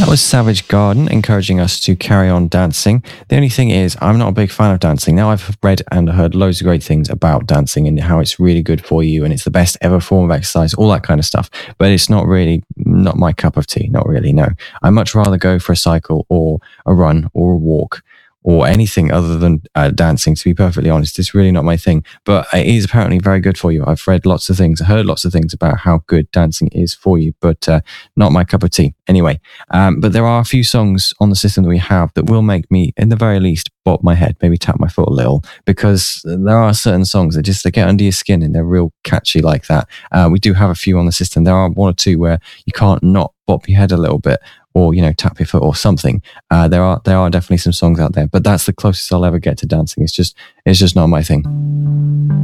was Savage Garden encouraging us to carry on dancing. The only thing is, I'm not a big fan of dancing. Now, I've read and heard loads of great things about dancing and how it's really good for you and it's the best ever form of exercise, all that kind of stuff. But it's not my cup of tea. Not really, no. I'd much rather go for a cycle or a run or a walk or anything other than dancing, to be perfectly honest. It's really not my thing, but it is apparently very good for you. I've read lots of things, heard lots of things about how good dancing is for you, but not my cup of tea. Anyway, but there are a few songs on the system that we have that will make me, in the very least, bob my head, maybe tap my foot a little, because there are certain songs that they get under your skin and they're real catchy like that. We do have a few on the system. There are one or two where you can't not bop your head a little bit, or tap your foot or something. There are definitely some songs out there, but that's the closest I'll ever get to dancing. It's just not my thing.